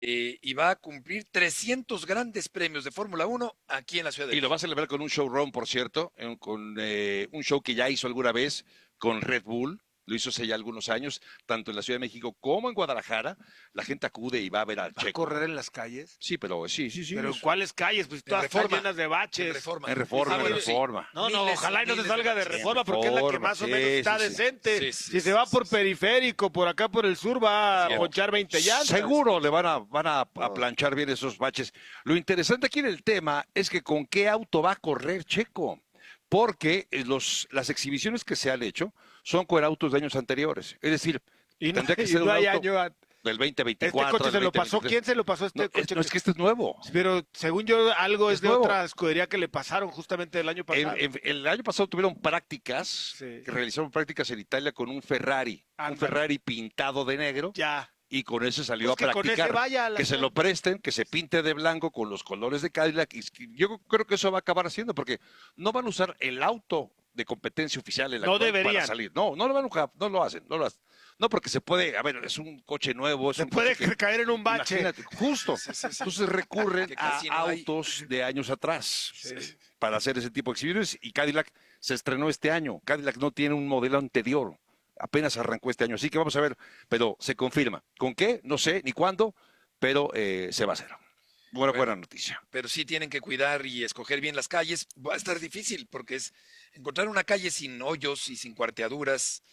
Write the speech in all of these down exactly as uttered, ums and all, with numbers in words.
eh, y va a cumplir trescientos grandes premios de Fórmula Uno aquí en la Ciudad de Y lo va México. a celebrar con un showrun, por cierto, en- con eh, un show que ya hizo alguna vez con Red Bull. Lo hizo hace ya algunos años, tanto en la Ciudad de México como en Guadalajara. La gente acude y va a ver al ¿Va a Checo. correr en las calles? Sí, pero sí, sí, sí. ¿Pero en es- cuáles calles? Pues En todas están Reforma. llenas de En baches. Reforma. En Reforma, Ah, en bueno, sí. Reforma. No, no, Miles ojalá y no se miles de salga de baches. Reforma porque es la que Reforma, más o sí, menos está sí, sí. decente. Sí, sí, Si sí, se va sí, por sí. periférico, por acá por el sur, va a Cierto. ponchar veinte llantas. Seguro le van a, van a, a planchar bien esos baches. Lo interesante aquí en el tema es que con qué auto va a correr Checo. Porque eh, los, las exhibiciones que se han hecho son con autos de años anteriores. Es decir, Y no, tendría que y ser no un hay auto año. a- del dos mil Este veinticuatro. coche se del lo pasó. dos mil veintitrés. ¿Quién se lo pasó este No, coche? es, no, es que este es nuevo. Pero según yo, algo es, Es de nuevo. otra escudería que le pasaron justamente el año En- pasado. en- el año pasado tuvieron prácticas, Sí. que realizaron prácticas en Italia con un Ferrari. Ándale. Un Ferrari pintado de negro. Ya. Y con ese salió Pues a que con practicar. ese vaya a la que se ciudad. lo presten, que se pinte de blanco con los colores de Cadillac. Y yo creo que eso va a acabar haciendo, porque no van a usar el auto de competencia oficial en la No cual deberían. para salir. No, no lo van a usar, no lo hacen, no lo hacen. No, porque se puede, a ver, es un coche nuevo, es Se un puede coche que- caer en un bache. Imagínate, justo. Entonces recurren Que a casi no hay. autos de años atrás para hacer ese tipo de exhibiciones, y Cadillac se estrenó este año. Cadillac no tiene un modelo anterior, apenas arrancó este año, así que vamos a ver, pero se confirma. ¿Con qué? No sé ni cuándo, pero eh, se va a hacer. Buena, Bueno. buena noticia. Pero sí tienen que cuidar y escoger bien las calles. Va a estar difícil porque es encontrar una calle sin hoyos y sin cuarteaduras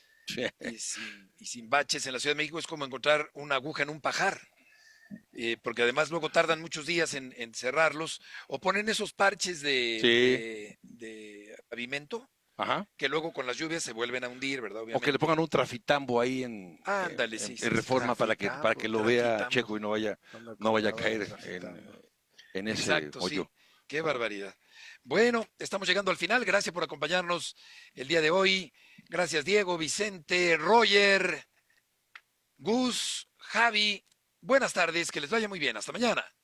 y sin, y sin baches en la Ciudad de México es como encontrar una aguja en un pajar. Eh, porque además luego tardan muchos días en, en cerrarlos o ponen esos parches de, Sí. de, de pavimento Ajá. que luego con las lluvias se vuelven a hundir, ¿verdad? O que Obviamente. le pongan un trafitambo ahí en, Ándale, en- sí, en sí, sí, Reforma para que, para que lo vea trafitambo. Checo y no vaya, no vaya a caer en, en ese Exacto, hoyo. sí. Qué barbaridad. Bueno, estamos llegando al final. Gracias por acompañarnos el día de hoy. Gracias, Diego, Vicente, Roger, Gus, Javi. Buenas tardes, que les vaya muy bien. Hasta mañana.